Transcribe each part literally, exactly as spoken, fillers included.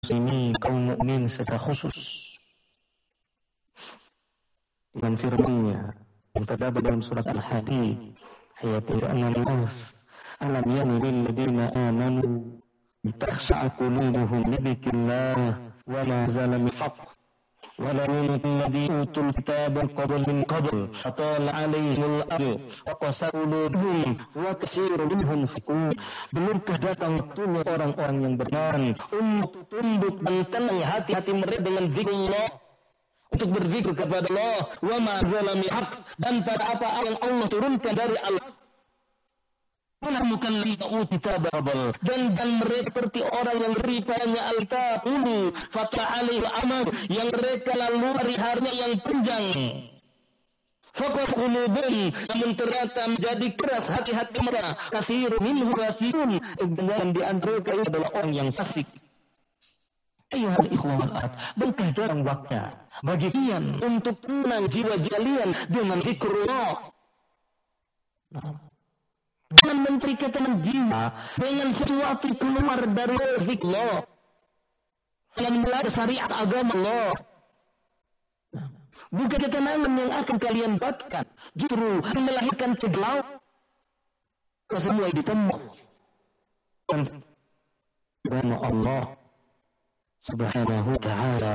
Ini kaum mukmin secara khusus dengan firman-Nya yang terdapat dalam surat Al-Hadid ayat enam belas, alam yani lil ladina amanu takhsha'a qulubuhum li dzikrillah wa ma zala min haqq wa la yunqil ladina utul kitaba qabl min qabl fatala 'alaihimul amr wa qasat qulubuhum wa katsirun minhum fasiqun. Belumkah datang waktunya orang-orang yang beriman untuk tunduk dan tenang hati-hati mereka dengan zikrullah, untuk berzikir kepada Allah, wa ma zala min haqq, dan pada apa yang Allah turunkan dari Allah. Bukan kitababal, dan dan mereka seperti orang yang beri padanya al-kitab dulu, fata alaihi amal, yang mereka lalu hari-harinya yang panjang. Faqad qulubun, namun ternyata menjadi keras hati-hati mereka. Katsirun minhum fasiqun, dan di antara mereka adalah orang yang fasik. Ayuhal ikhwah wal akhwat, bukankah datang waktunya bagi kalian untuk tenang jiwa kalian dengan zikrullah. Nah, jangan mencari ketenangan jiwa dengan sesuatu keluar dari zikrullah, dengan melanggar syariat agama Allah. Nah, bukan ketenangan yang akan kalian dapatkan, justru melahirkan kegelau. Semua ditemu dan Allah Subhanahu wa ta'ala.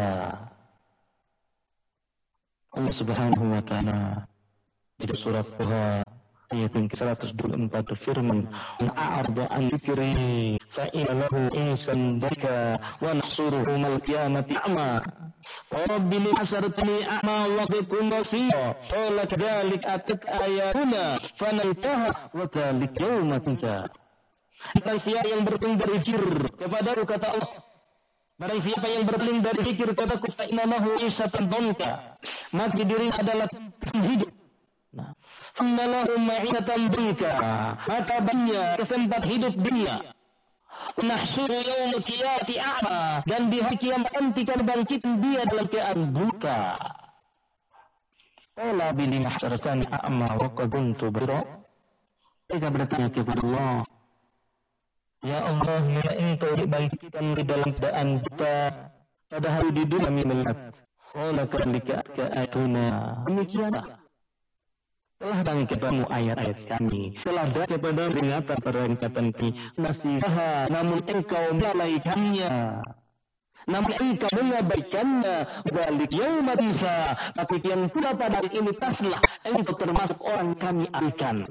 Allah Subhanahu wa ta'ala di surat Tuhan ayat yang ke seratus dua puluh empat berfirman, "A'arda an dzikri fa inna lahu insan dzaka wa nahsuruhu mal qiyamati a'ma. Rabbi li hasartani a'ma wa bikum basira. Qala kadzalik atat ayatuna fanaltaha wa dzalik yawma tunsa." Barang siapa yang berpaling dari zikir kepada kata Allah, barang siapa yang berpaling dari zikir kataku fa inna lahu insan dzaka, maka dirinya adalah hidup. Nah, Innalahu ma'isatan dunka, maka banyak kesempatan hidup dunia. Nahsyuru yaumul qiyamati a'ma, dan di hari kiamat nanti kan bangkitan dia dalam keadaan buta. Qala bili mahsyaratan a'ma wa qad kuntu basira. Mereka bertanya kepada Allah, ya Allah, ya engkau dibangkitkan di dalam keadaan buta, padahal di dunia kami melihat. Qala kadzalika ayatuna. Demikianlah telah datang kepadamu ayat-ayat kami, telah datang kepadamu peringatan-peringatan kami, nasihat, namun engkau melalaikannya, namun engkau mengabaikannya. Balik yauma bisa, tapi kian pula pada hari ini paslah engkau termasuk orang kami abaikan.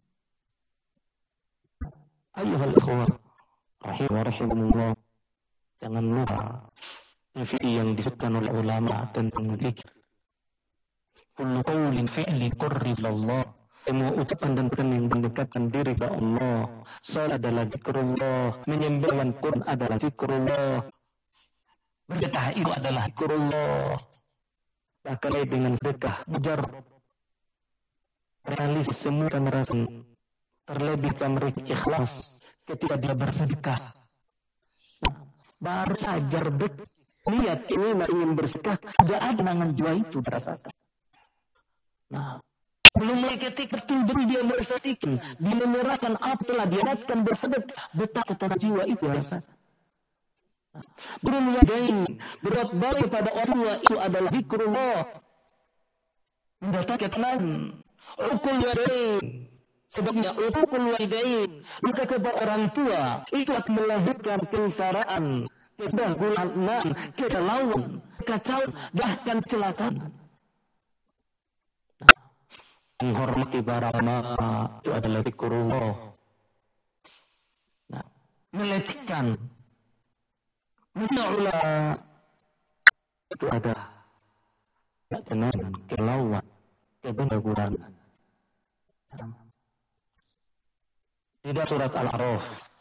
Ayuhal ikhwah rahim wa rahimullah, jangan lupa definisi yang disebutkan oleh ulama tentang zikir. Kullu qawlin fi'lin qurrib ilallah, semua ucapan dan perkataan yang mendekatkan diri kepada Allah. Salat adalah zikrullah, menyembahkan Quran adalah zikrullah, bersedekah itu adalah zikrullah. Bahkan dengan sedekah mujarrab, realistis semua merasa, terlebih mereka ikhlas ketika dia bersedekah. Baru saja niat ini ingin bersedekah, tidak ada nangan jiwa itu berasakan. Nah, belum lagi ketika betul-betul dia bersedekah, dia menyerahkan apa telah dia dapatkan bersedekah, betapa tenang jiwa itu rasa. Nah, belum lagi berbuat baik pada orang tua itu adalah zikrullah, mendatangkan ketenangan. Uqul walidain, sebabnya uqul walidain, maka kepada orang tua itu akan melahirkan kesengsaraan, kegagalan, kegalauan, kekacauan, bahkan kecelakaan. Menghormati para ulama itu adalah zikrullah. Nah, meletikkan ulama itu ada ketenangan, kelauan, kegagalan. Tidak surat Al-A'raf